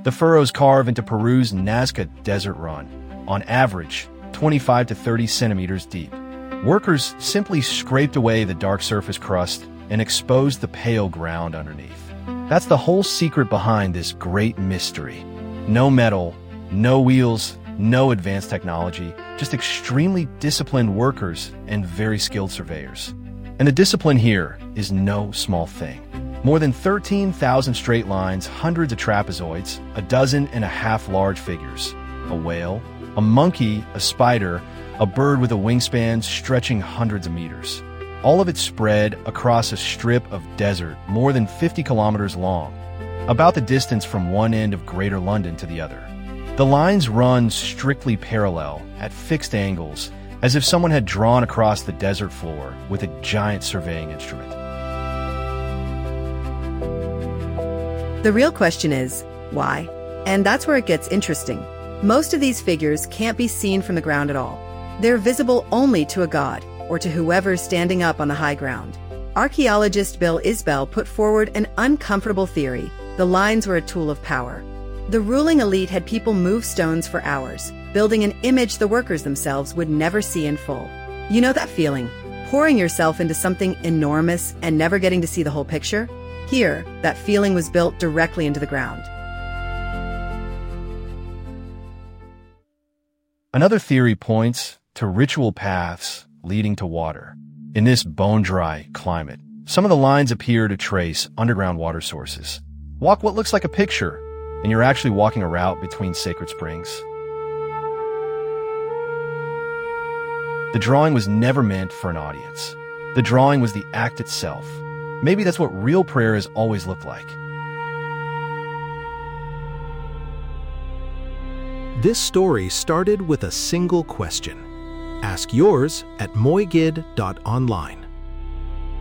The furrows carve into Peru's Nazca Desert run, on average 25 to 30 centimeters deep. Workers simply scraped away the dark surface crust and exposed the pale ground underneath. That's the whole secret behind this great mystery. No metal, no wheels, no advanced technology, just extremely disciplined workers and very skilled surveyors. And the discipline here is no small thing. More than 13,000 straight lines, hundreds of trapezoids, 12 large figures, a whale, a monkey, a spider, a bird with a wingspan stretching hundreds of meters. All of it spread across a strip of desert more than 50 kilometers long, about the distance from one end of Greater London to the other. The lines run strictly parallel, at fixed angles, as if someone had drawn across the desert floor with a giant surveying instrument. The real question is, why? And that's where it gets interesting. Most of these figures can't be seen from the ground at all. They're visible only to a god, or to whoever's standing up on the high ground. Archaeologist Bill Isbell put forward an uncomfortable theory. The lines were a tool of power. The ruling elite had people move stones for hours, building an image the workers themselves would never see in full. You know that feeling? Pouring yourself into something enormous and never getting to see the whole picture? Here, that feeling was built directly into the ground. Another theory points to ritual paths leading to water. In this bone-dry climate, some of the lines appear to trace underground water sources. Walk what looks like a picture, and you're actually walking a route between sacred springs. The drawing was never meant for an audience. The drawing was the act itself. Maybe that's what real prayer has always looked like. This story started with a single question. Ask yours at moigid.online.